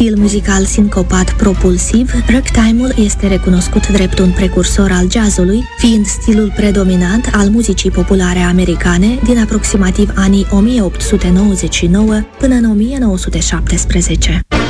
stil muzical sincopat propulsiv, ragtime-ul este recunoscut drept un precursor al jazzului, fiind stilul predominant al muzicii populare americane din aproximativ anii 1899 până în 1917.